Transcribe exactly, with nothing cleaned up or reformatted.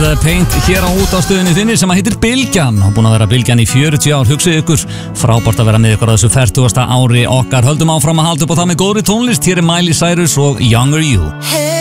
með Paint hér á útastöðinni þinni sem að heitir Bylgjan og búin að vera Bylgjan í fjörutíu ár. Hugsið ykkur, frábært að vera með ykkur á þessu fertugasta ári okkar. Höldum áfram að halda upp á það með góðri tónlist. Hér er Miley Cyrus og Younger You.